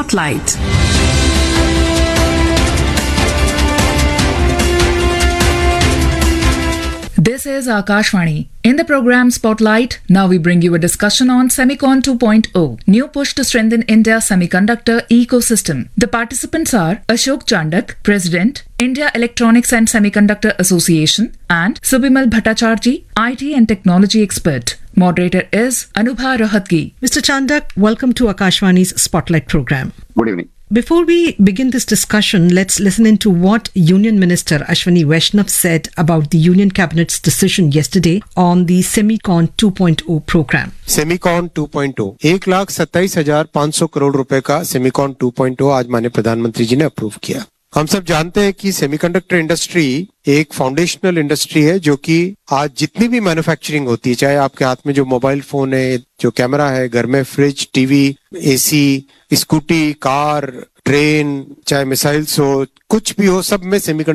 Spotlight. This is Akashvani. In the program Spotlight, now we bring you a discussion on Semicon 2.0, new push to strengthen India's semiconductor ecosystem. The participants are Ashok Chandak, President, India Electronics and Semiconductor Association, and Subimal Bhattacharjee, IT and Technology Expert. Moderator is Anubha Rohatgi. Mr. Chandak, welcome to Akashvani's Spotlight program. Good evening. Before we begin this discussion, let's listen into what Union Minister Ashwini Vaishnav said about the Union Cabinet's decision yesterday on the Semicon 2.0 program. Semicon 2.0 1,27,500 crore रुपए का Semicon 2.0 आज माननीय प्रधानमंत्री जी ने approve किया। हम सब जानते हैं कि सेमीकंडक्टर इंडस्ट्री एक फाउंडेशनल इंडस्ट्री है जो कि आज जितनी भी मैन्युफैक्चरिंग होती है, चाहे आपके हाथ में जो मोबाइल फोन है, जो कैमरा है, घर में fridge, TV, AC, scooty, car, train, चाहे मिसाइल्स हो, कुछ भी हो, सब में सेमीकंडक्टर